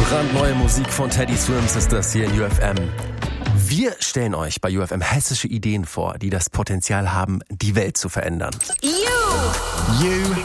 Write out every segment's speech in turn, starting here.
Brandneue Musik von Teddy Swims ist das hier in UFM. Wir stellen euch bei UFM hessische Ideen vor, die das Potenzial haben, die Welt zu verändern. UFM.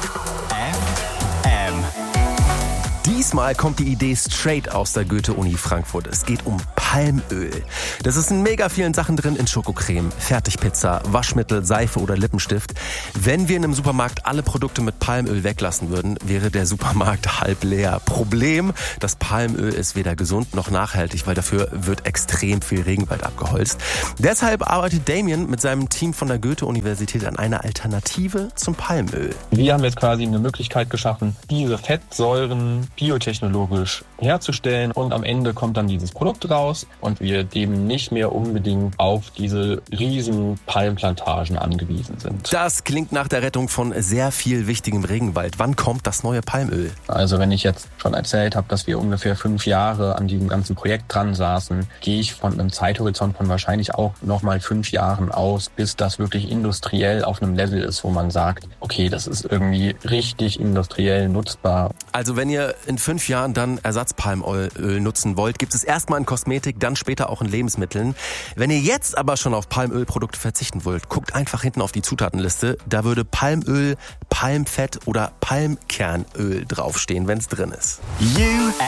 Diesmal kommt die Idee straight aus der Goethe-Uni Frankfurt. Es geht um Palmöl. Das ist in mega vielen Sachen drin, in Schokocreme, Fertigpizza, Waschmittel, Seife oder Lippenstift. Wenn wir in einem Supermarkt alle Produkte mit Palmöl weglassen würden, wäre der Supermarkt halb leer. Problem, das Palmöl ist weder gesund noch nachhaltig, weil dafür wird extrem viel Regenwald abgeholzt. Deshalb arbeitet Damien mit seinem Team von der Goethe-Universität an einer Alternative zum Palmöl. Wir haben jetzt quasi eine Möglichkeit geschaffen, diese Fettsäuren biotechnologisch herzustellen und am Ende kommt dann dieses Produkt raus und wir eben nicht mehr unbedingt auf diese riesen Palmplantagen angewiesen sind. Das klingt nach der Rettung von sehr viel wichtigem Regenwald. Wann kommt das neue Palmöl? Also wenn ich jetzt schon erzählt habe, dass wir ungefähr 5 Jahre an diesem ganzen Projekt dran saßen, gehe ich von einem Zeithorizont von wahrscheinlich auch nochmal 5 Jahren aus, bis das wirklich industriell auf einem Level ist, wo man sagt, okay, das ist irgendwie richtig industriell nutzbar. Also wenn ihr in 5 Jahren dann Ersatzpalmöl nutzen wollt, gibt es erstmal in Kosmetik, dann später auch in Lebensmitteln. Wenn ihr jetzt aber schon auf Palmölprodukte verzichten wollt, guckt einfach hinten auf die Zutatenliste. Da würde Palmöl, Palmfett oder Palmkernöl draufstehen, wenn es drin ist.